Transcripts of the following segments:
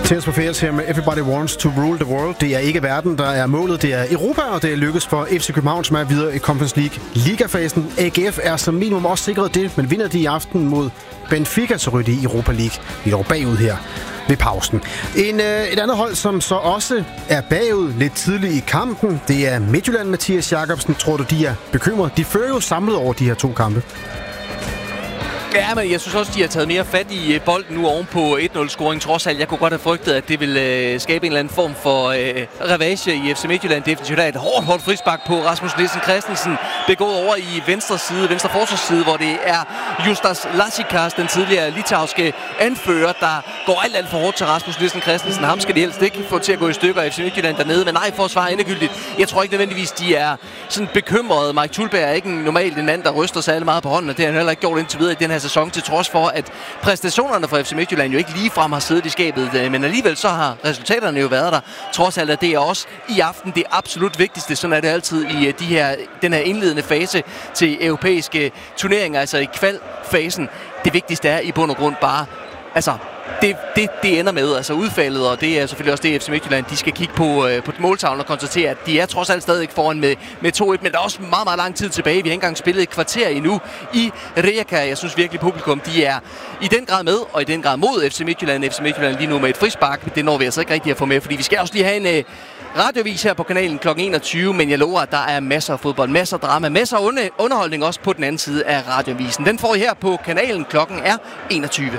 Tears for Fears her med Everybody Wants to Rule the World. Det er ikke verden, der er målet. Det er Europa, og det er lykkes for FC København, som er videre i Conference League ligafasen. AGF er som minimum også sikret det, men vinder de i aften mod Benfica, så ryger de i Europa League. Vi er dog bagud her ved pausen. Et andet hold, som så også er bagud lidt tidligt i kampen, det er Midtjylland. Mathias Jakobsen, tror du, de er bekymret? De fører jo samlet over de her 2 kampe. Ja, men jeg synes også, de har taget mere fat i bolden nu oven på 1-0-scoring. Trods alt, jeg kunne godt have frygtet, at det ville skabe en eller anden form for ravage i FC Midtjylland. Definitivt er et hårdt frispark på Rasmus Nielsen Christensen, begået over i venstre forsvarsside, hvor det er Justas Lasikas, den tidligere litauiske anfører, der går alt for hårdt til Rasmus Nielsen Christensen. Ham skal de helst ikke få til at gå i stykker af FC Midtjylland dernede, men nej, for at svare endegyldigt. Jeg tror ikke nødvendigvis, de er sådan bekymrede. Mike Thulberg er ikke normalt en mand, der ryster sig meget på hånden, og det har han heller ikke gjort indtil videre i den her sæson, til trods for, at præstationerne for FC Midtjylland jo ikke ligefrem har siddet i skabet, men alligevel så har resultaterne jo været der. Trods alt, at det er også i aften det absolut vigtigste. Sådan er det altid i den her indledende fase til europæiske turneringer, altså i kvalfasen. Det vigtigste er i bund og grund bare, altså det ender med, altså udfaldet, og det er selvfølgelig også det, FC Midtjylland, de skal kigge på måltavlen og konstatere, at de er trods alt stadig foran med 2-1, men der er også meget, meget lang tid tilbage. Vi har ikke engang spillet et kvarter endnu i Rijeka. Jeg synes virkelig, publikum, de er i den grad med, og i den grad mod FC Midtjylland. FC Midtjylland lige nu med et frispark. Det når vi altså ikke rigtig at få med, fordi vi skal også lige have en radiovis her på kanalen kl. 21, men jeg lover, at der er masser af fodbold, masser af drama, masser af underholdning også på den anden side af radiovisen. Den får I her på kanalen. Klokken er 21.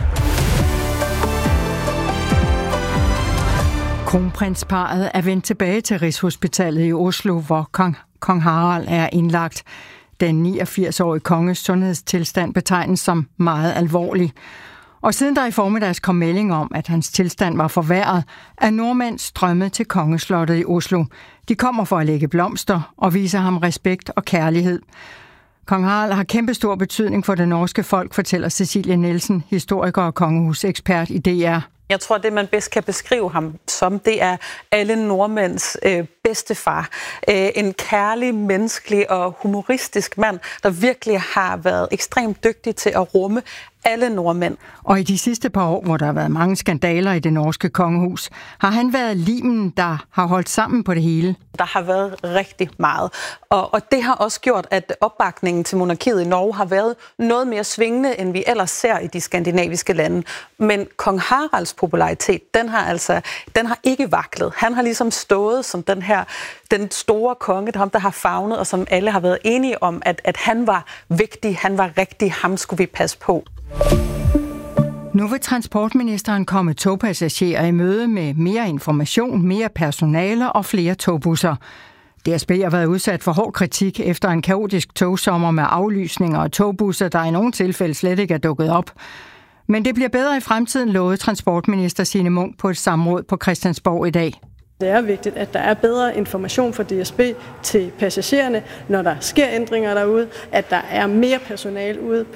Kronprinsparet er vendt tilbage til Rigshospitalet i Oslo, hvor kong Harald er indlagt. Den 89-årige konges sundhedstilstand betegnes som meget alvorlig. Og siden der i formiddags kom melding om, at hans tilstand var forværret, er nordmænd strømmet til kongeslottet i Oslo. De kommer for at lægge blomster og vise ham respekt og kærlighed. Kong Harald har kæmpestor betydning for det norske folk, fortæller Cecilie Nielsen, historiker og kongehusekspert i DR. Jeg tror, det man bedst kan beskrive ham som, det er alle nordmænds bedstefar. En kærlig, menneskelig og humoristisk mand, der virkelig har været ekstremt dygtig til at rumme alle nordmænd. Og i de sidste par år, hvor der har været mange skandaler i det norske kongehus, har han været limen, der har holdt sammen på det hele. Der har været rigtig meget. Og det har også gjort, at opbakningen til monarkiet i Norge har været noget mere svingende, end vi ellers ser i de skandinaviske lande. Men kong Haralds popularitet, den har ikke vaklet. Han har ligesom stået som den store konge, der har favnet, og som alle har været enige om, at han var vigtig, han var rigtig, ham skulle vi passe på. Nu vil transportministeren komme togpassagerer i møde med mere information, mere personale og flere togbusser. DSB har været udsat for hård kritik efter en kaotisk togsommer med aflysninger og togbusser, der i nogle tilfælde slet ikke er dukket op. Men det bliver bedre i fremtiden, lovede transportminister Signe Munk på et samråd på Christiansborg i dag. Det er vigtigt, at der er bedre information fra DSB til passagererne, når der sker ændringer derude, at der er mere personale ude